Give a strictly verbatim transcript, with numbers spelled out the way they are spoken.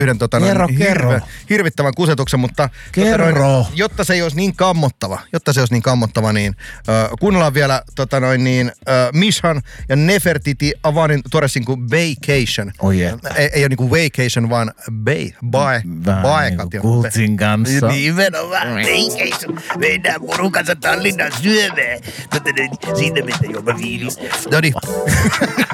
yhden tota, kerro, noin, kerro. hirve, hirvittävän kusetuksen, mutta Kerro. Tota, noin, jotta se ei olisi niin kammottava, jotta se olisi niin kammottava, niin äh, kuunnellaan vielä tota, noin, niin, äh, Mishan ja Nefertiti Avanin tuore sinkku Vacation. Oi että. Ei, ei ole niinku vacation, vaan bay, bae, baekat. Niin Kultsin kanssa. Nimenomaan vacation. Mennään porukassa Tallinnan syömään. Siinä mennään juoma viilis. Noniin.